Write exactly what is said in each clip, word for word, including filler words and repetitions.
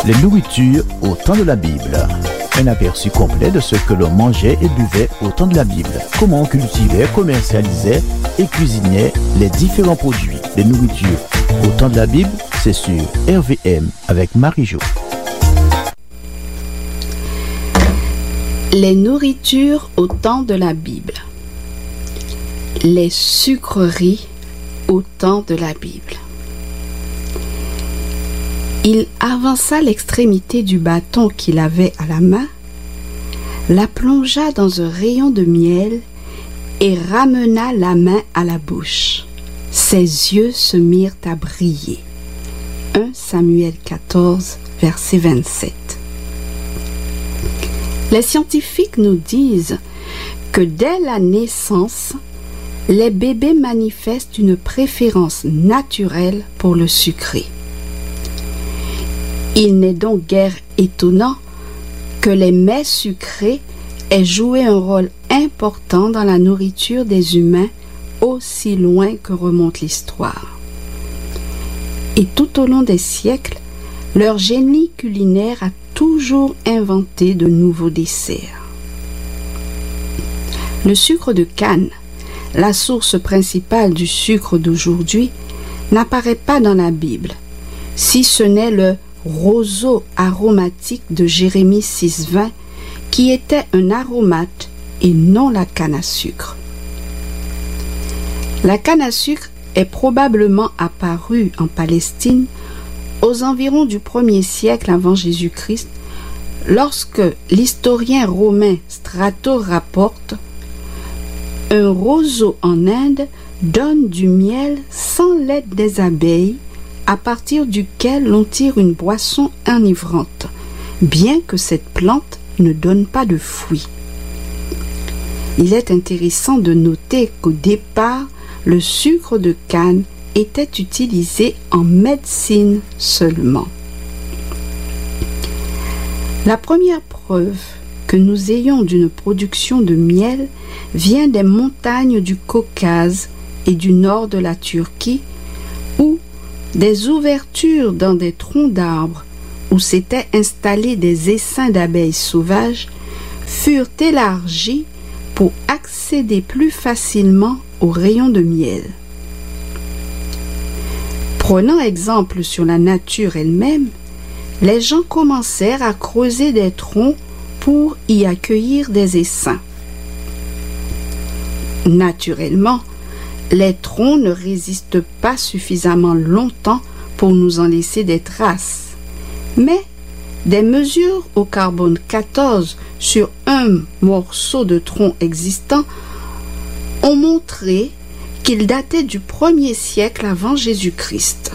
Les nourritures au temps de la Bible. Un aperçu complet de ce que l'on mangeait et buvait au temps de la Bible. Comment on cultivait, commercialisait et cuisinait les différents produits. Les nourritures au temps de la Bible, c'est sur R V M avec Marie-Jo. Les nourritures au temps de la Bible. Les sucreries au temps de la Bible. Il avança l'extrémité du bâton qu'il avait à la main, la plongea dans un rayon de miel et ramena la main à la bouche. Ses yeux se mirent à briller. premier Samuel quatorze, verset vingt-sept. Les scientifiques nous disent que dès la naissance, les bébés manifestent une préférence naturelle pour le sucré. Il n'est donc guère étonnant que les mets sucrés aient joué un rôle important dans la nourriture des humains aussi loin que remonte l'histoire. Et tout au long des siècles, leur génie culinaire a toujours inventé de nouveaux desserts. Le sucre de canne, la source principale du sucre d'aujourd'hui, n'apparaît pas dans la Bible, si ce n'est le roseau aromatique de Jérémie six vingt, qui était un aromate et non la canne à sucre. La canne à sucre est probablement apparue en Palestine aux environs du premier siècle avant Jésus-Christ, lorsque l'historien romain Strato rapporte « Un roseau en Inde donne du miel sans l'aide des abeilles, à partir duquel l'on tire une boisson enivrante, bien que cette plante ne donne pas de fruits. » Il est intéressant de noter qu'au départ, le sucre de canne était utilisé en médecine seulement. La première preuve que nous ayons d'une production de miel vient des montagnes du Caucase et du nord de la Turquie, où des ouvertures dans des troncs d'arbres où s'étaient installés des essaims d'abeilles sauvages furent élargies pour accéder plus facilement aux rayons de miel. Prenant exemple sur la nature elle-même, les gens commencèrent à creuser des troncs pour y accueillir des essaims. Naturellement, les troncs ne résistent pas suffisamment longtemps pour nous en laisser des traces. Mais des mesures au carbone quatorze sur un morceau de tronc existant ont montré qu'il datait du premier siècle avant Jésus-Christ.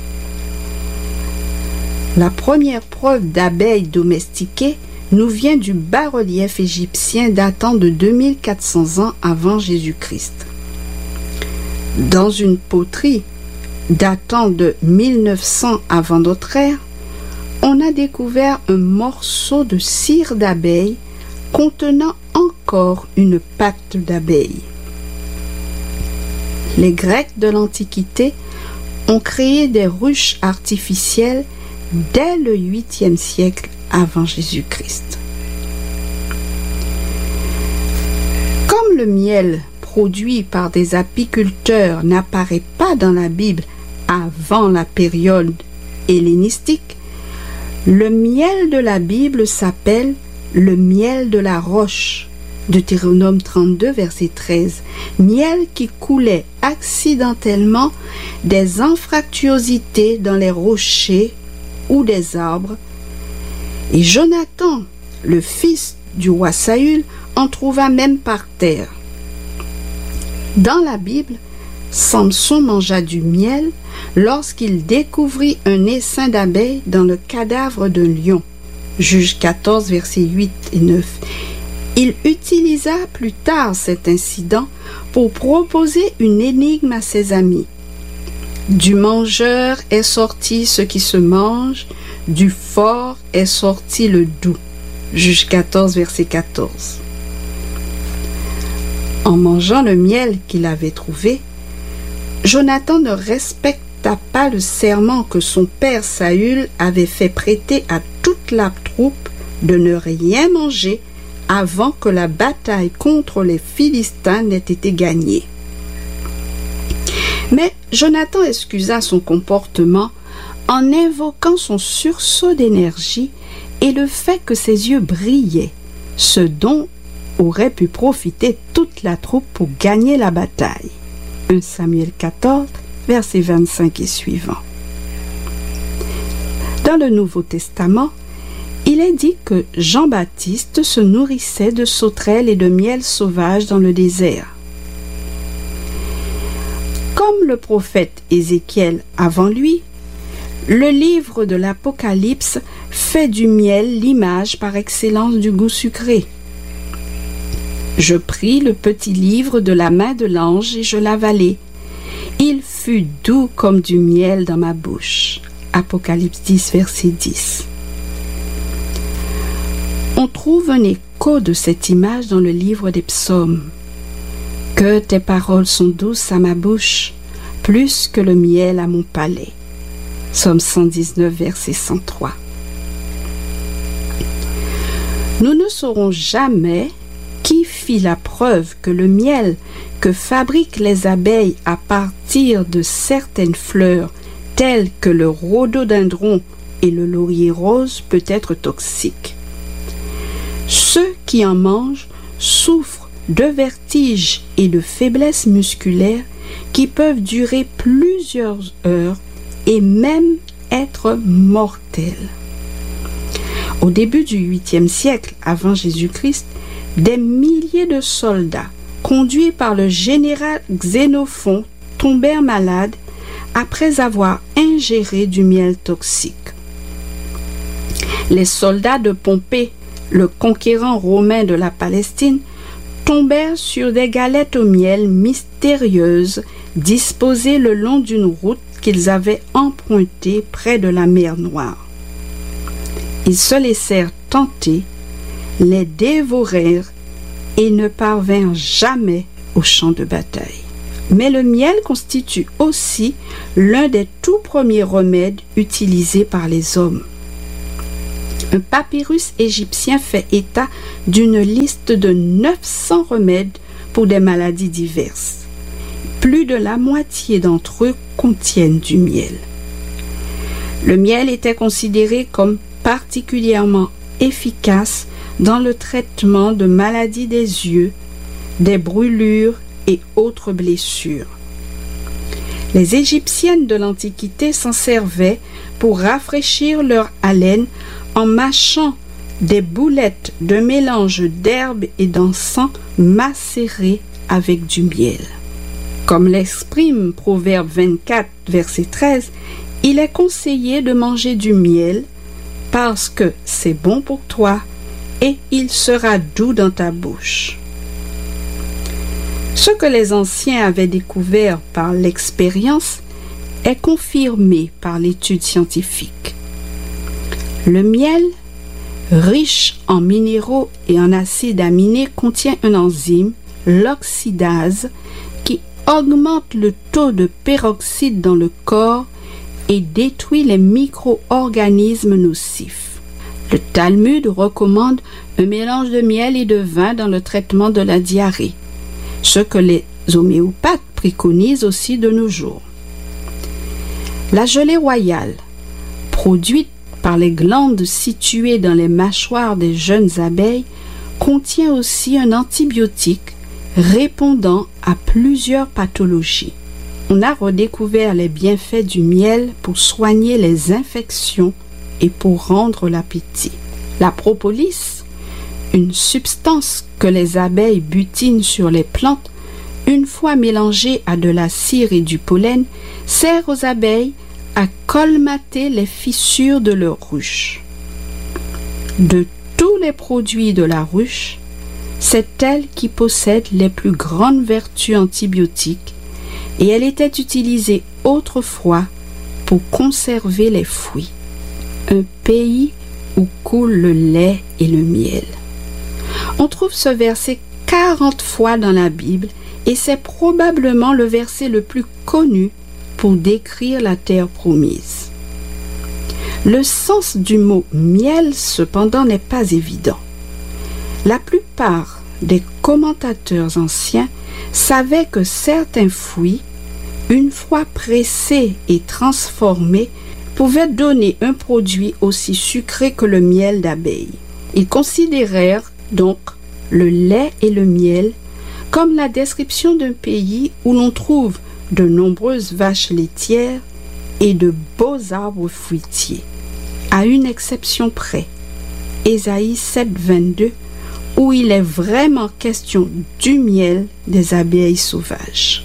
La première preuve d'abeilles domestiquées nous vient du bas-relief égyptien datant de deux mille quatre cents ans avant Jésus-Christ. Dans une poterie datant de mille neuf cents avant notre ère, on a découvert un morceau de cire d'abeille contenant encore une patte d'abeille. Les Grecs de l'Antiquité ont créé des ruches artificielles dès le huitième siècle avant Jésus-Christ. Comme le miel produit par des apiculteurs n'apparaît pas dans la Bible avant la période hellénistique, le miel de la Bible s'appelle le miel de la roche, Deutéronome trente-deux, verset treize, miel qui coulait accidentellement des anfractuosités dans les rochers ou des arbres, et Jonathan, le fils du roi Saül, en trouva même par terre. Dans la Bible, Samson mangea du miel lorsqu'il découvrit un essaim d'abeilles dans le cadavre d'un lion. Juge quatorze, versets huit et neuf. Il utilisa plus tard cet incident pour proposer une énigme à ses amis. Du mangeur est sorti ce qui se mange, du fort est sorti le doux. Juge quatorze, verset quatorze. En mangeant le miel qu'il avait trouvé, Jonathan ne respecta respecta pas le serment que son père Saül avait fait prêter à toute la troupe de ne rien manger avant que la bataille contre les Philistins n'ait été gagnée. Mais Jonathan excusa son comportement en invoquant son sursaut d'énergie et le fait que ses yeux brillaient, ce dont aurait pu profiter toute la troupe pour gagner la bataille. premier Samuel quatorze, versets vingt-cinq et suivants. Dans le Nouveau Testament, il est dit que Jean-Baptiste se nourrissait de sauterelles et de miel sauvage dans le désert. Comme le prophète Ézéchiel avant lui, le livre de l'Apocalypse fait du miel l'image par excellence du goût sucré. Je pris le petit livre de la main de l'ange et je l'avalai. Il fut doux comme du miel dans ma bouche. Apocalypse dix, verset dix. On trouve un écho de cette image dans le livre des psaumes. Que tes paroles sont douces à ma bouche, plus que le miel à mon palais. Psaume cent dix-neuf, verset cent trois. Nous ne saurons jamais qui fit la preuve que le miel que fabriquent les abeilles à partir de certaines fleurs, telles que le rhododendron et le laurier rose, peut être toxique. Ceux qui en mangent souffrent de vertiges et de faiblesses musculaires qui peuvent durer plusieurs heures et même être mortels. Au début du huitième siècle avant Jésus-Christ, des milliers de soldats, conduits par le général Xénophon, tombèrent malades après avoir ingéré du miel toxique. Les soldats de Pompée, le conquérant romain de la Palestine, tombèrent sur des galettes au miel mystérieuses disposées le long d'une route qu'ils avaient empruntée près de la mer Noire. Ils se laissèrent tenter, les dévorèrent et ne parvinrent jamais au champ de bataille. Mais le miel constitue aussi l'un des tout premiers remèdes utilisés par les hommes. Un papyrus égyptien fait état d'une liste de neuf cents remèdes pour des maladies diverses. Plus de la moitié d'entre eux contiennent du miel. Le miel était considéré comme particulièrement efficace dans le traitement de maladies des yeux, des brûlures et autres blessures. Les Égyptiennes de l'Antiquité s'en servaient pour rafraîchir leur haleine en mâchant des boulettes de mélange d'herbes et d'encens macérés avec du miel. Comme l'exprime Proverbe vingt-quatre, verset treize, il est conseillé de manger du miel parce que c'est bon pour toi et il sera doux dans ta bouche. Ce que les anciens avaient découvert par l'expérience est confirmé par l'étude scientifique. Le miel, riche en minéraux et en acides aminés, contient un enzyme, l'oxydase, qui augmente le taux de peroxyde dans le corps et détruit les micro-organismes nocifs. Le Talmud recommande un mélange de miel et de vin dans le traitement de la diarrhée, ce que les homéopathes préconisent aussi de nos jours. La gelée royale, produite par les glandes situées dans les mâchoires des jeunes abeilles, contient aussi un antibiotique répondant à plusieurs pathologies. On a redécouvert les bienfaits du miel pour soigner les infections et pour rendre l'appétit. La propolis, une substance que les abeilles butinent sur les plantes, une fois mélangée à de la cire et du pollen, sert aux abeilles à colmater les fissures de leur ruche. De tous les produits de la ruche, c'est elle qui possède les plus grandes vertus antibiotiques et elle était utilisée autrefois pour conserver les fruits. Un pays où coule le lait et le miel. On trouve ce verset quarante fois dans la Bible et c'est probablement le verset le plus connu pour décrire la terre promise. Le sens du mot miel, cependant, n'est pas évident. La plupart des commentateurs anciens savaient que certains fruits, une fois pressés et transformés, pouvaient donner un produit aussi sucré que le miel d'abeille. Ils considérèrent donc le lait et le miel comme la description d'un pays où l'on trouve de nombreuses vaches laitières et de beaux arbres fruitiers, à une exception près, Ésaïe sept, vingt-deux, où il est vraiment question du miel des abeilles sauvages.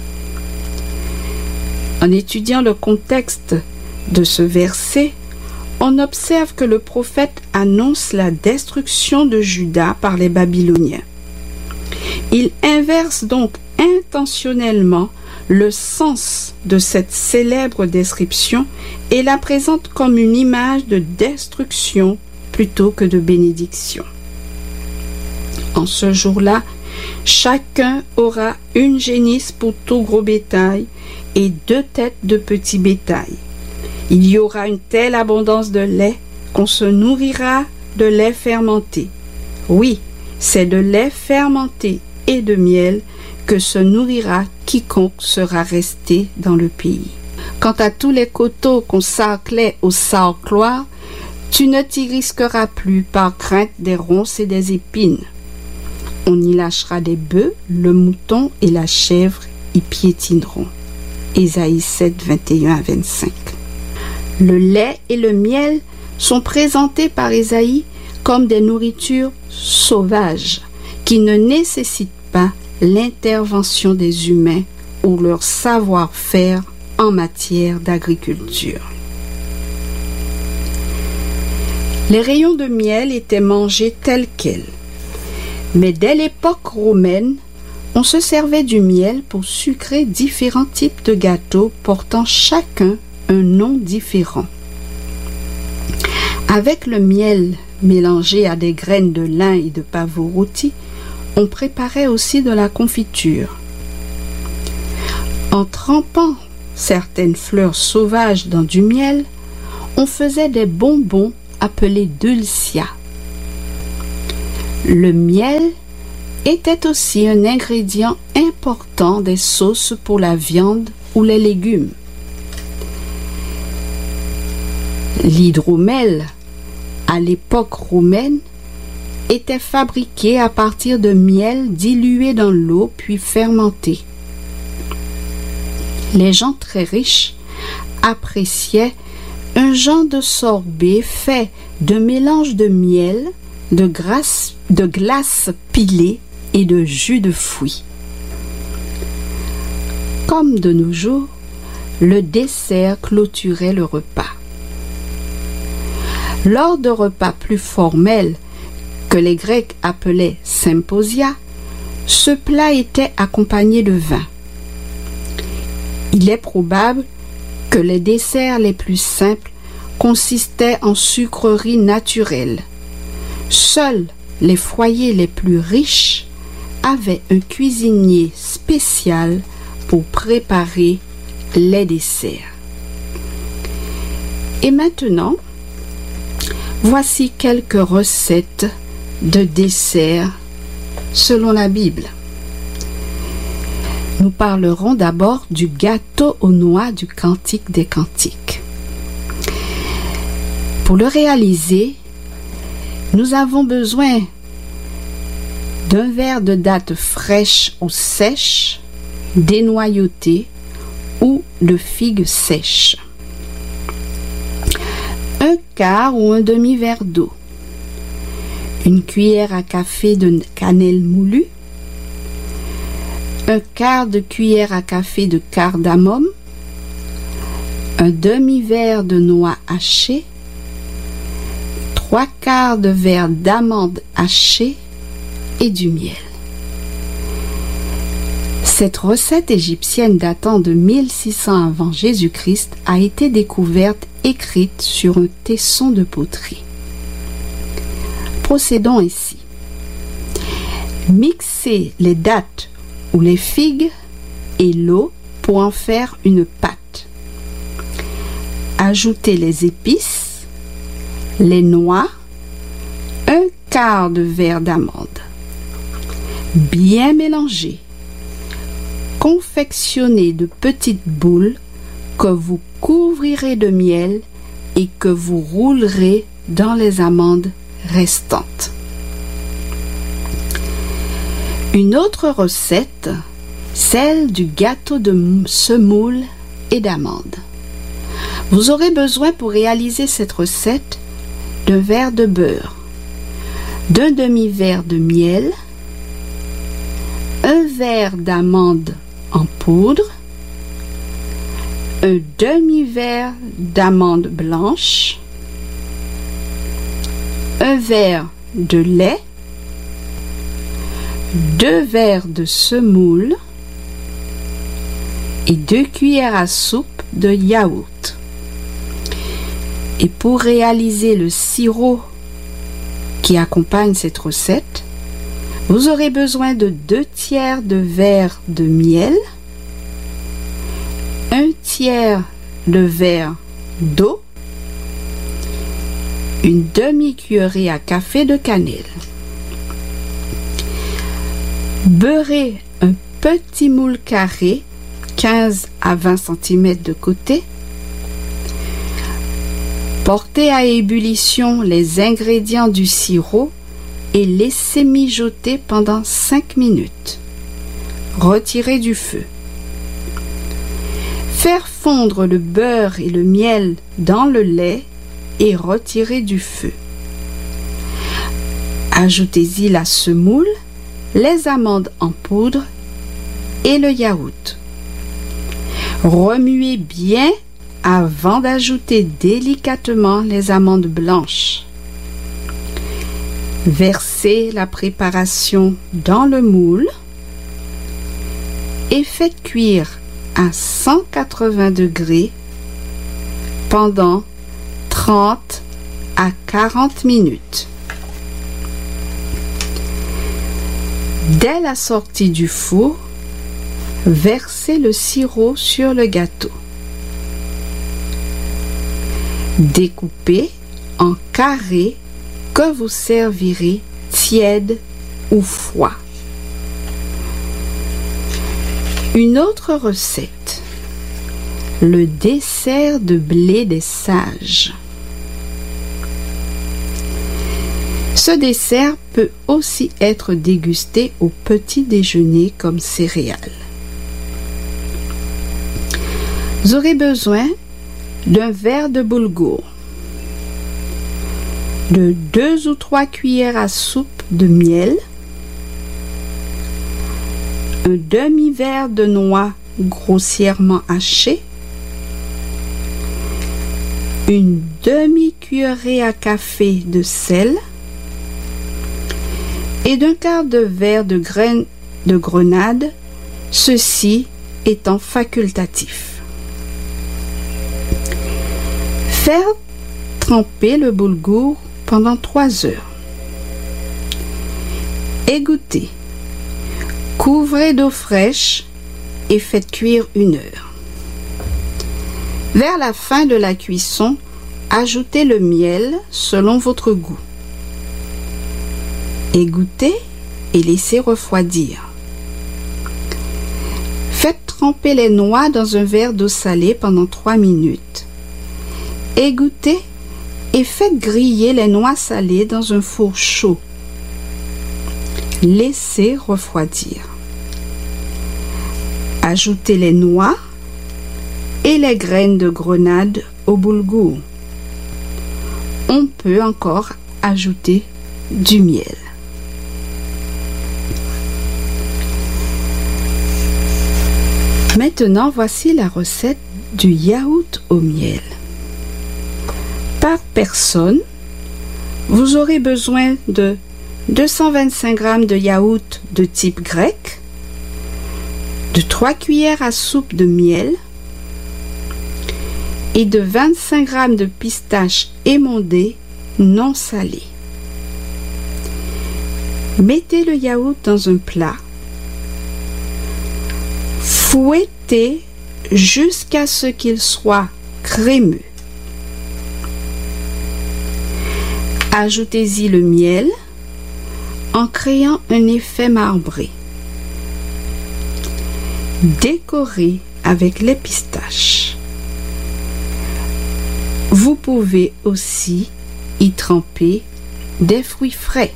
En étudiant le contexte de ce verset, on observe que le prophète annonce la destruction de Juda par les Babyloniens. Il inverse donc intentionnellement le sens de cette célèbre description et la présente comme une image de destruction plutôt que de bénédiction. En ce jour-là, chacun aura une génisse pour tout gros bétail et deux têtes de petit bétail. Il y aura une telle abondance de lait qu'on se nourrira de lait fermenté. Oui, c'est de lait fermenté et de miel que se nourrira quiconque sera resté dans le pays. Quant à tous les coteaux qu'on sarclait au sarcloir, tu ne t'y risqueras plus par crainte des ronces et des épines. On y lâchera des bœufs, le mouton et la chèvre y piétineront. Ésaïe sept, vingt et un à vingt-cinq. Le lait et le miel sont présentés par Ésaïe comme des nourritures sauvages qui ne nécessitent pas l'intervention des humains ou leur savoir-faire en matière d'agriculture. Les rayons de miel étaient mangés tels quels, mais dès l'époque romaine, on se servait du miel pour sucrer différents types de gâteaux portant chacun un nom différent. Avec le miel mélangé à des graines de lin et de pavot rôti, on préparait aussi de la confiture. En trempant certaines fleurs sauvages dans du miel, on faisait des bonbons appelés dulcia. Le miel était aussi un ingrédient important des sauces pour la viande ou les légumes. L'hydromel, à l'époque romaine, était fabriqué à partir de miel dilué dans l'eau puis fermenté. Les gens très riches appréciaient un genre de sorbet fait de mélange de miel, de, grasse, de glace pilée et de jus de fruits. Comme de nos jours, le dessert clôturait le repas. Lors de repas plus formels que les Grecs appelaient symposia, ce plat était accompagné de vin. Il est probable que les desserts les plus simples consistaient en sucreries naturelles. Seuls les foyers les plus riches avaient un cuisinier spécial pour préparer les desserts. Et maintenant, voici quelques recettes de desserts selon la Bible. Nous parlerons d'abord du gâteau aux noix du Cantique des Cantiques. Pour le réaliser, nous avons besoin d'un verre de dattes fraîches ou sèches, dénoyautées ou de figues sèches. Un quart ou un demi-verre d'eau, une cuillère à café de cannelle moulue, un quart de cuillère à café de cardamome, un demi-verre de noix hachées, trois quarts de verre d'amandes hachées et du miel. Cette recette égyptienne datant de mille six cents avant Jésus-Christ a été découverte écrite sur un tesson de poterie. Procédons ainsi. Mixez les dattes ou les figues et l'eau pour en faire une pâte. ajoutez les épices, les noix, un quart de verre d'amandes. Bien mélanger. Confectionnez de petites boules que vous couvrirez de miel et que vous roulerez dans les amandes restantes. Une autre recette, celle du gâteau de semoule et d'amandes. Vous aurez besoin pour réaliser cette recette d'un verre de beurre, d'un demi-verre de miel, un verre d'amandes en poudre, un demi-verre d'amandes blanches, un verre de lait, deux verres de semoule et deux cuillères à soupe de yaourt. Et pour réaliser le sirop qui accompagne cette recette, vous aurez besoin de deux tiers de verre de miel, un tiers de verre d'eau, une demi-cuillerée à café de cannelle. Beurrez un petit moule carré, quinze à vingt centimètres de côté. Portez à ébullition les ingrédients du sirop et laissez mijoter pendant cinq minutes. Retirez du feu. Faire fondre le beurre et le miel dans le lait et retirez du feu. Ajoutez-y la semoule, les amandes en poudre et le yaourt. Remuez bien avant d'ajouter délicatement les amandes blanches. Versez la préparation dans le moule et faites cuire à cent quatre-vingts degrés pendant trente à quarante minutes. Dès la sortie du four, versez le sirop sur le gâteau. Découpez en carrés que vous servirez tiède ou froid. Une autre recette, le dessert de blé des sages. Ce dessert peut aussi être dégusté au petit déjeuner comme céréales. Vous aurez besoin d'un verre de boulgour, de deux ou trois cuillères à soupe de miel, un demi-verre de noix grossièrement hachées, une demi-cuillerée à café de sel et d'un quart de verre de graines de grenade, ceci étant facultatif. Faire tremper le boulgour pendant trois heures. Égouttez. Couvrez d'eau fraîche et faites cuire une heure. Vers la fin de la cuisson, ajoutez le miel selon votre goût. Égouttez et laissez refroidir. Faites tremper les noix dans un verre d'eau salée pendant trois minutes. Égouttez et faites griller les noix salées dans un four chaud. Laissez refroidir. Ajoutez les noix et les graines de grenade au boulgour. On peut encore ajouter du miel. Maintenant, voici la recette du yaourt au miel. Par personne, vous aurez besoin de deux cent vingt-cinq grammes de yaourt de type grec, de trois cuillères à soupe de miel et de vingt-cinq grammes de pistaches émondées non salées. Mettez le yaourt dans un plat. Fouettez jusqu'à ce qu'il soit crémeux. Ajoutez-y le miel en créant un effet marbré. Décorez avec les pistaches. Vous pouvez aussi y tremper des fruits frais.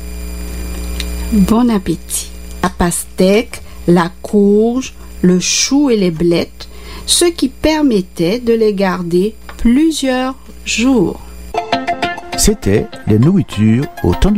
Bon appétit! La pastèque, la courge, le chou et les blettes, ce qui permettait de les garder plusieurs jours. C'était les nourritures au temps de